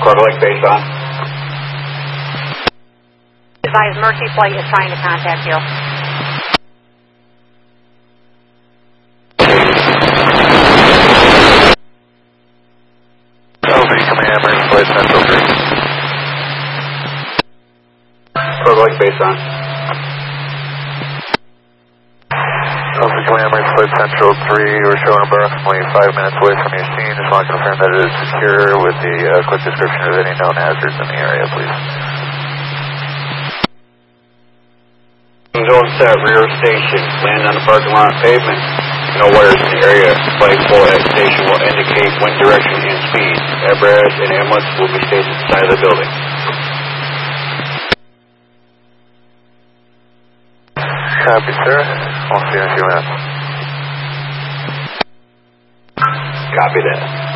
Corver Lake base on. Advise Mercy Flight is trying to contact you. Command, Mercy Flight Central 3. Corver Lake base on. Command, Mercy Flight Central 3, we're showing approximately 5 minutes away from your scene. Just want to confirm that it is secure with the quick description of any known hazards in the area, please. Zone set, rear station. Land on the parking lot pavement. No wires in the area. Flagpole at station will indicate wind direction and speed. Apparatus and ambulance will be staged at the side of the building. Copy, sir. We'll see you in a few minutes. Copy that.